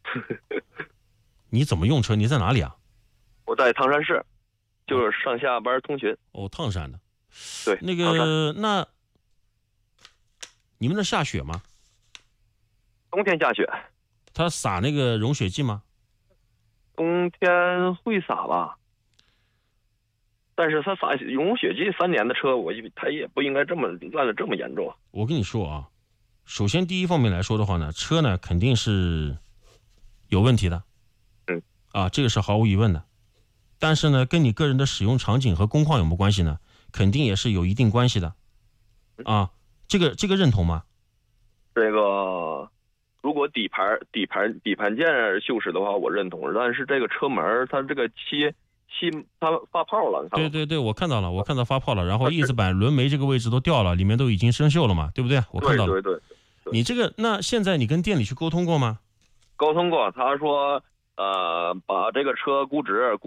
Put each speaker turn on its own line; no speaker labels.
你怎么用车？你在哪里啊？
我在唐山市，就是上下班通勤。
哦，唐山的。
对，
那
唐山
个，那你们那下雪吗？
冬天下雪，
他撒那个融雪剂吗？
冬天会洒吧？但是他洒融雪剂3年的车，他也不应该这么烂的这么严重。
我跟你说啊，首先第一方面来说的话呢，车呢肯定是有问题的，这个是毫无疑问的。但是呢，跟你个人的使用场景和工况有没有关系呢？肯定也是有一定关系的，这个认同吗？
这个如果底盘件锈蚀的话，我认同。但是这个车门它这个漆它发泡了，
对，我看到了，我看到发泡了，然后翼子板轮眉这个位置都掉了，里面都已经生锈了嘛，对不对？我看到了。
对。
你这个，那现在你跟店里去沟通过吗？
沟通过，他说把这个车估值